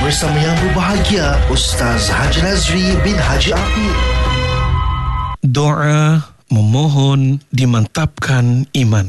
bersama yang berbahagia Ustaz Haji Nazri bin Haji Aqil. Doa memohon dimantapkan iman.